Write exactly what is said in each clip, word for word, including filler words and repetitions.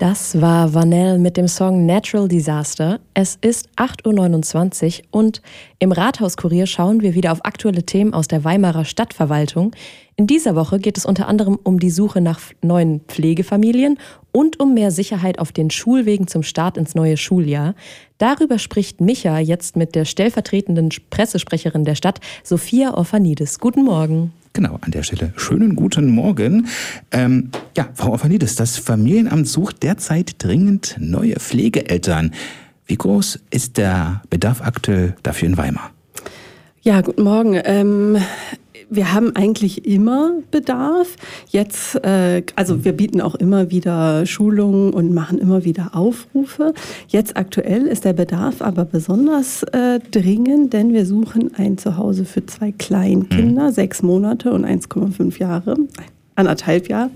Das war Vanell mit dem Song Natural Disaster. Es ist acht Uhr neunundzwanzig und im Rathauskurier schauen wir wieder auf aktuelle Themen aus der Weimarer Stadtverwaltung. In dieser Woche geht es unter anderem um die Suche nach neuen Pflegefamilien und um mehr Sicherheit auf den Schulwegen zum Start ins neue Schuljahr. Darüber spricht Micha jetzt mit der stellvertretenden Pressesprecherin der Stadt, Sophia Orphanidis. Guten Morgen. Genau, an der Stelle schönen guten Morgen. Ähm, ja, Frau Orphanidis, das Familienamt sucht derzeit dringend neue Pflegeeltern. Wie groß ist der Bedarf aktuell dafür in Weimar? Ja, guten Morgen. Ähm, wir haben eigentlich immer Bedarf. Jetzt, äh, also wir bieten auch immer wieder Schulungen und machen immer wieder Aufrufe. Jetzt aktuell ist der Bedarf aber besonders äh, dringend, denn wir suchen ein Zuhause für zwei Kleinkinder, mhm. sechs Monate und eins Komma fünf Jahre. Anderthalb Jahre.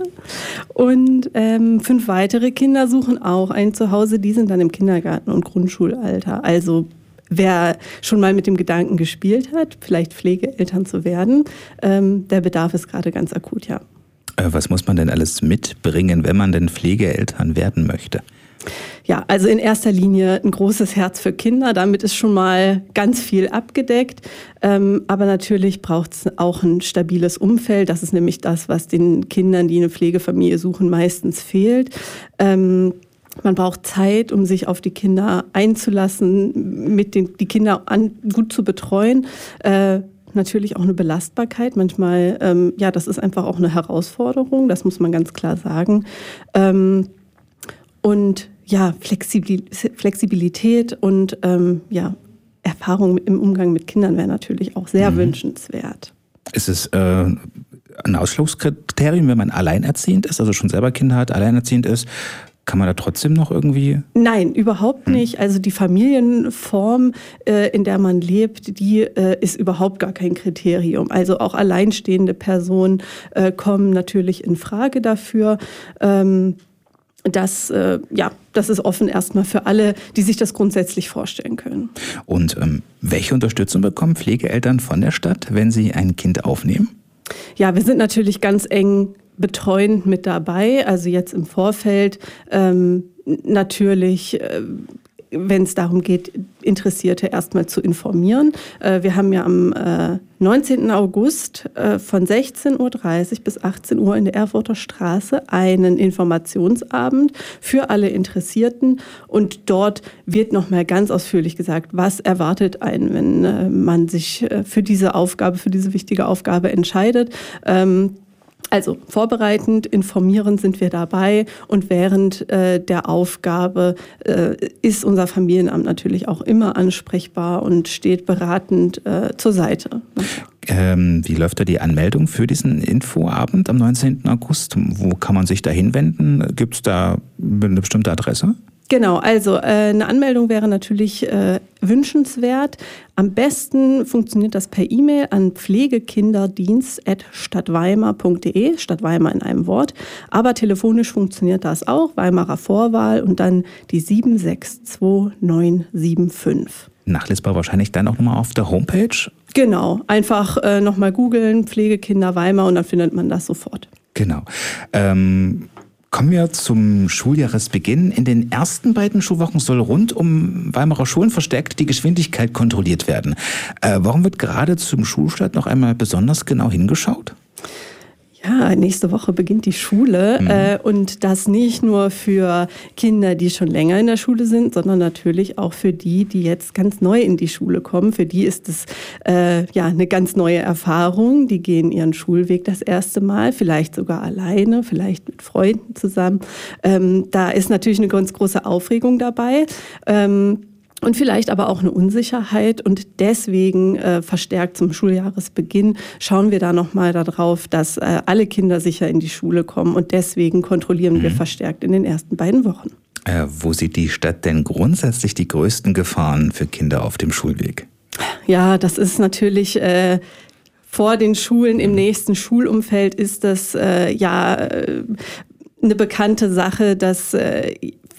Und ähm, fünf weitere Kinder suchen auch ein Zuhause. Die sind dann im Kindergarten- und Grundschulalter. Also wer schon mal mit dem Gedanken gespielt hat, vielleicht Pflegeeltern zu werden, ähm, der Bedarf ist gerade ganz akut, ja. Was muss man denn alles mitbringen, wenn man denn Pflegeeltern werden möchte? Ja, also in erster Linie ein großes Herz für Kinder. Damit ist schon mal ganz viel abgedeckt. Ähm, aber natürlich braucht es auch ein stabiles Umfeld. Das ist nämlich das, was den Kindern, die eine Pflegefamilie suchen, meistens fehlt. Ähm, Man braucht Zeit, um sich auf die Kinder einzulassen, mit den die Kinder an, gut zu betreuen. Äh, natürlich auch eine Belastbarkeit. Manchmal, ähm, ja, das ist einfach auch eine Herausforderung. Das muss man ganz klar sagen. Ähm, und ja, Flexibilität und ähm, ja, Erfahrung im Umgang mit Kindern wäre natürlich auch sehr mhm. wünschenswert. Ist es äh, ein Ausschlusskriterium, wenn man alleinerziehend ist, also schon selber Kinder hat, alleinerziehend ist? Kann man da trotzdem noch irgendwie? Nein, überhaupt nicht. Also die Familienform, äh, in der man lebt, die äh, ist überhaupt gar kein Kriterium. Also auch alleinstehende Personen äh, kommen natürlich in Frage dafür. Ähm, das, äh, ja, das ist offen erstmal für alle, die sich das grundsätzlich vorstellen können. Und ähm, welche Unterstützung bekommen Pflegeeltern von der Stadt, wenn sie ein Kind aufnehmen? Ja, wir sind natürlich ganz eng betreuend mit dabei, also jetzt im Vorfeld ähm, natürlich, äh, wenn es darum geht, Interessierte erstmal zu informieren. Äh, wir haben ja am äh, neunzehnten August äh, von sechzehn Uhr dreißig bis achtzehn Uhr in der Erfurter Straße einen Informationsabend für alle Interessierten und dort wird nochmal ganz ausführlich gesagt, was erwartet einen, wenn äh, man sich äh, für diese Aufgabe, für diese wichtige Aufgabe entscheidet. Ähm, Also vorbereitend, informierend sind wir dabei und während äh, der Aufgabe äh, ist unser Familienamt natürlich auch immer ansprechbar und steht beratend äh, zur Seite. Ähm, wie läuft da die Anmeldung für diesen Infoabend am neunzehnten August? Wo kann man sich da hinwenden? Gibt es da eine bestimmte Adresse? Genau, also äh, eine Anmeldung wäre natürlich äh, wünschenswert. Am besten funktioniert das per E-Mail an pflegekinderdienst at stadtweimar punkt de, Stadt Weimar in einem Wort. Aber telefonisch funktioniert das auch, Weimarer Vorwahl und dann die sieben sechs zwei neun sieben fünf. Nachlesbar wahrscheinlich dann auch nochmal auf der Homepage? Genau, einfach äh, nochmal googeln, Pflegekinder Weimar und dann findet man das sofort. Genau. Ähm Kommen wir zum Schuljahresbeginn. In den ersten beiden Schulwochen soll rund um Weimarer Schulen verstärkt die Geschwindigkeit kontrolliert werden. Äh, warum wird gerade zum Schulstart noch einmal besonders genau hingeschaut? Ja, nächste Woche beginnt die Schule mhm. äh, und das nicht nur für Kinder, die schon länger in der Schule sind, sondern natürlich auch für die, die jetzt ganz neu in die Schule kommen. Für die ist es äh, ja eine ganz neue Erfahrung. Die gehen ihren Schulweg das erste Mal, vielleicht sogar alleine, vielleicht mit Freunden zusammen. Ähm, da ist natürlich eine ganz große Aufregung dabei. Ähm, Und vielleicht aber auch eine Unsicherheit und deswegen äh, verstärkt zum Schuljahresbeginn schauen wir da nochmal darauf, dass äh, alle Kinder sicher in die Schule kommen und deswegen kontrollieren mhm. wir verstärkt in den ersten beiden Wochen. Äh, wo sieht die Stadt denn grundsätzlich die größten Gefahren für Kinder auf dem Schulweg? Ja, das ist natürlich äh, vor den Schulen im nächsten Schulumfeld ist das äh, ja äh, eine bekannte Sache, dass äh,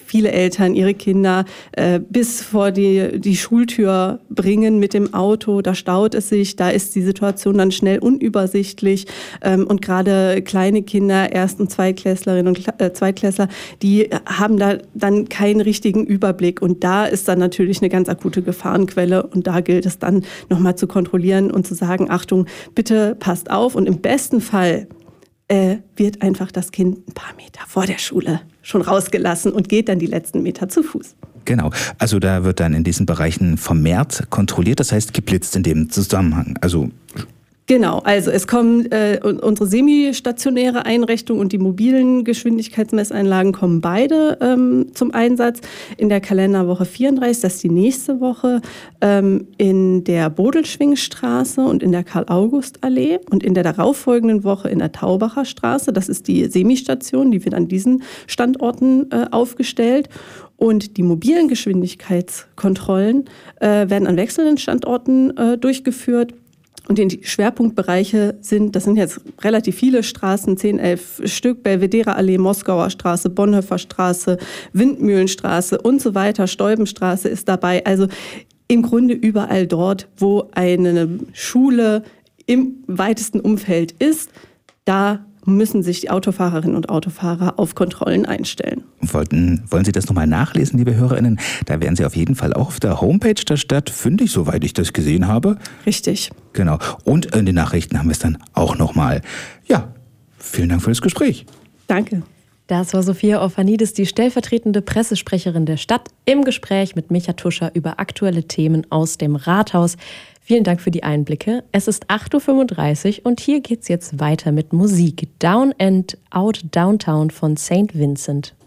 viele Eltern ihre Kinder äh, bis vor die, die Schultür bringen mit dem Auto. Da staut es sich, da ist die Situation dann schnell unübersichtlich. Ähm, und gerade kleine Kinder, Erst- und Zweitklässlerinnen und Kla- äh, Zweitklässler, die haben da dann keinen richtigen Überblick. Und da ist dann natürlich eine ganz akute Gefahrenquelle. Und da gilt es dann nochmal zu kontrollieren und zu sagen, Achtung, bitte passt auf. Und im besten Fall äh, wird einfach das Kind ein paar Meter vor der Schule schon rausgelassen und geht dann die letzten Meter zu Fuß. Genau, also da wird dann in diesen Bereichen vermehrt kontrolliert, das heißt geblitzt in dem Zusammenhang. Also Genau, also es kommen äh, unsere semistationäre Einrichtung und die mobilen Geschwindigkeitsmesseinlagen kommen beide ähm, zum Einsatz. In der Kalenderwoche vierunddreißig, das ist die nächste Woche, ähm, in der Bodelschwingstraße und in der Karl-August-Allee und in der darauffolgenden Woche in der Taubacher Straße. Das ist die Semistation, die wird an diesen Standorten äh, aufgestellt. Und die mobilen Geschwindigkeitskontrollen äh, werden an wechselnden Standorten äh, durchgeführt. Und die Schwerpunktbereiche sind, das sind jetzt relativ viele Straßen, zehn, elf Stück, Belvedere Allee, Moskauer Straße, Bonhoeffer Straße, Windmühlenstraße und so weiter, Steubenstraße ist dabei. Also im Grunde überall dort, wo eine Schule im weitesten Umfeld ist, da müssen sich die Autofahrerinnen und Autofahrer auf Kontrollen einstellen. Wollten, wollen Sie das nochmal nachlesen, liebe HörerInnen? Da werden Sie auf jeden Fall auch auf der Homepage der Stadt fündig, soweit ich das gesehen habe. Richtig. Genau. Und in den Nachrichten haben wir es dann auch nochmal. Ja, vielen Dank für das Gespräch. Danke. Das war Sophia Orphanidis, die stellvertretende Pressesprecherin der Stadt, im Gespräch mit Micha Tuscher über aktuelle Themen aus dem Rathaus. Vielen Dank für die Einblicke. Es ist acht Uhr fünfunddreißig und hier geht's jetzt weiter mit Musik. Down and Out Downtown von Saint Vincent.